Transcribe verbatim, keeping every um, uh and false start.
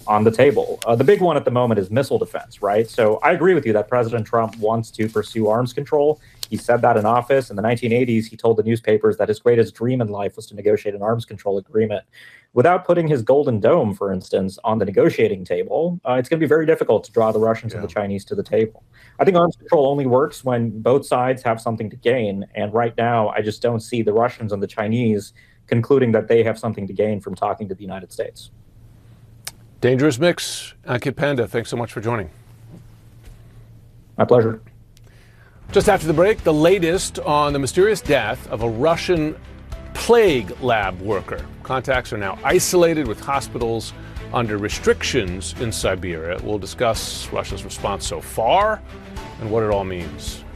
on the table. Uh, the big one at the moment is missile defense, right? So I agree with you that President Trump wants to pursue arms control. He said that in office. In the nineteen eighties, he told the newspapers that his greatest dream in life was to negotiate an arms control agreement. Without putting his golden dome, for instance, on the negotiating table, uh, it's going to be very difficult to draw the Russians yeah. and the Chinese to the table. I think arms control only works when both sides have something to gain. And right now, I just don't see the Russians and the Chinese concluding that they have something to gain from talking to the United States. Dangerous mix. Ankit Panda, thanks so much for joining. My pleasure. Just after the break, the latest on the mysterious death of a Russian plague lab worker. Contacts are now isolated with hospitals under restrictions in Siberia. We'll discuss Russia's response so far and what it all means.